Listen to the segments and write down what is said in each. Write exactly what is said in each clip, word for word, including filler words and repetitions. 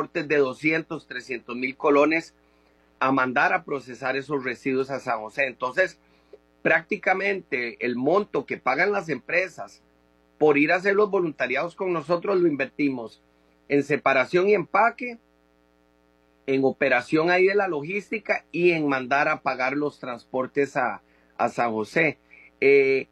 transportes de doscientos, trescientos mil colones a mandar a procesar esos residuos a San José. Entonces, prácticamente el monto que pagan las empresas por ir a hacer los voluntariados con nosotros lo invertimos en separación y empaque, en operación ahí de la logística y en mandar a pagar los transportes a, a San José. Eh,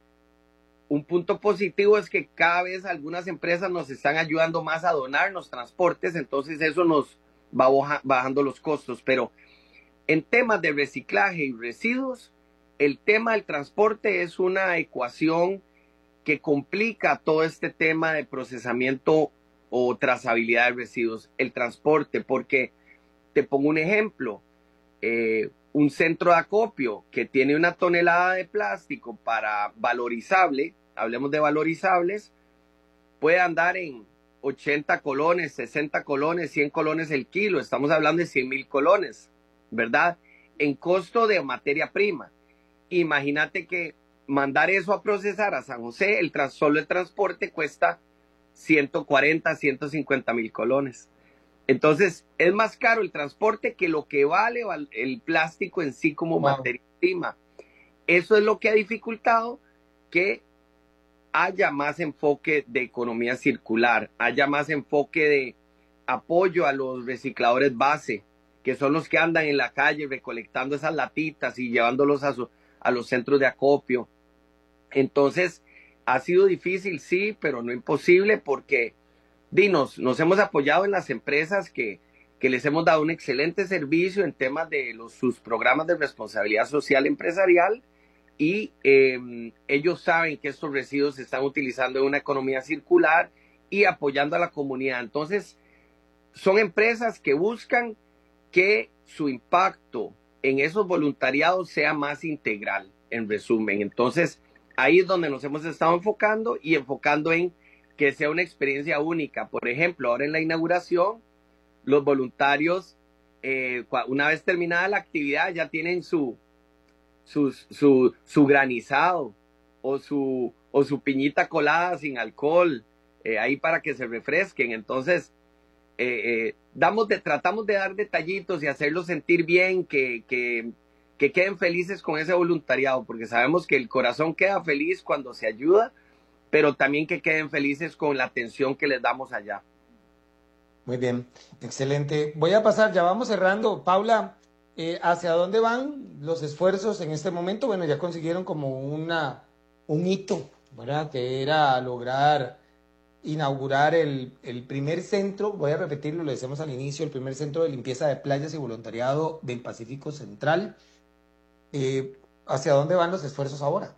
un punto positivo es que cada vez algunas empresas nos están ayudando más a donar los transportes, entonces eso nos va bajando los costos. Pero en temas de reciclaje y residuos, el tema del transporte es una ecuación que complica todo este tema de procesamiento o trazabilidad de residuos, el transporte, porque te pongo un ejemplo, eh, un centro de acopio que tiene una tonelada de plástico para valorizable, hablemos de valorizables, puede andar en ochenta colones, sesenta colones, cien colones el kilo, estamos hablando de cien mil colones, ¿verdad? En costo de materia prima. Imagínate que mandar eso a procesar a San José, el trans, solo el transporte cuesta ciento cuarenta, ciento cincuenta mil colones. Entonces, es más caro el transporte que lo que vale el plástico en sí como wow. materia prima. Eso es lo que ha dificultado que haya más enfoque de economía circular, haya más enfoque de apoyo a los recicladores base, que son los que andan en la calle recolectando esas latitas y llevándolos a, su, a los centros de acopio. Entonces, ha sido difícil, sí, pero no imposible, porque dinos, nos hemos apoyado en las empresas que, que les hemos dado un excelente servicio en temas de los, sus programas de responsabilidad social empresarial y eh, ellos saben que estos residuos se están utilizando en una economía circular y apoyando a la comunidad. Entonces, son empresas que buscan que su impacto en esos voluntariados sea más integral, en resumen. Entonces, ahí es donde nos hemos estado enfocando y enfocando en que sea una experiencia única. Por ejemplo, ahora en la inauguración, los voluntarios, eh, una vez terminada la actividad, ya tienen su, su, su, su granizado o su, o su piñita colada sin alcohol, eh, ahí para que se refresquen. Entonces, eh, eh, damos de, tratamos de dar detallitos y hacerlos sentir bien, que, que, que queden felices con ese voluntariado, porque sabemos que el corazón queda feliz cuando se ayuda, pero también que queden felices con la atención que les damos allá. Muy bien, excelente. Voy a pasar, ya vamos cerrando. Paula, eh, ¿hacia dónde van los esfuerzos en este momento? Bueno, ya consiguieron como una, un hito, ¿verdad? Que era lograr inaugurar el, el primer centro, voy a repetirlo, lo decíamos al inicio, el primer centro de limpieza de playas y voluntariado del Pacífico Central. Eh, ¿Hacia dónde van los esfuerzos ahora?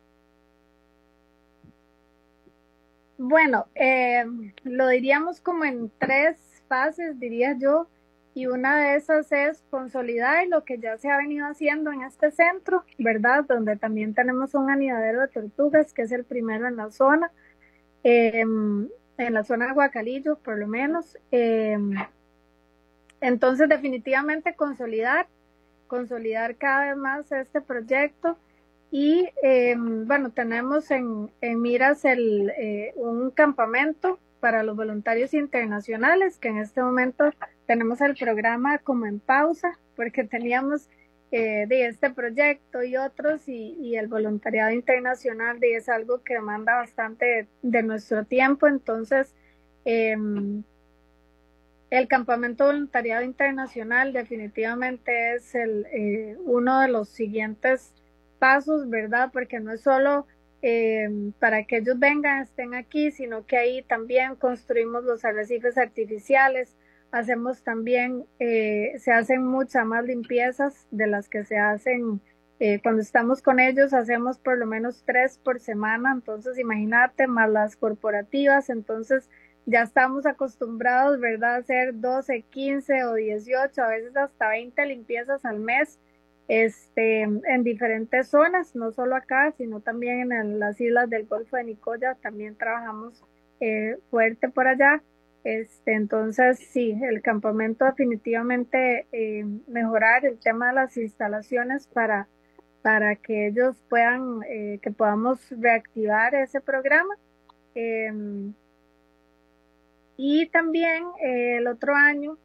Bueno, eh, lo diríamos como en tres fases, diría yo, y una de esas es consolidar lo que ya se ha venido haciendo en este centro, ¿verdad? Donde también tenemos un anidadero de tortugas, que es el primero en la zona, eh, en la zona de Guacalillo, por lo menos. Eh, entonces, definitivamente consolidar, consolidar cada vez más este proyecto. Y eh, bueno, tenemos en, en miras el, eh, un campamento para los voluntarios internacionales, que en este momento tenemos el programa como en pausa, porque teníamos eh, de este proyecto y otros, y, y el voluntariado internacional de, es algo que demanda bastante de, de nuestro tiempo. Entonces, eh, el campamento voluntariado internacional definitivamente es el, eh, uno de los siguientes pasos, ¿verdad? Porque no es solo eh, para que ellos vengan, estén aquí, sino que ahí también construimos los arrecifes artificiales, hacemos también, eh, se hacen muchas más limpiezas de las que se hacen eh, cuando estamos con ellos, hacemos por lo menos tres por semana, entonces imagínate, más las corporativas, entonces ya estamos acostumbrados, ¿verdad?, a hacer doce, quince o dieciocho, a veces hasta veinte limpiezas al mes, Este, en diferentes zonas, no solo acá, sino también en el, las islas del Golfo de Nicoya, también trabajamos eh, fuerte por allá. Este, entonces, sí, el campamento definitivamente eh, mejorar el tema de las instalaciones para, para que ellos puedan, eh, que podamos reactivar ese programa. Eh, y también eh, el otro año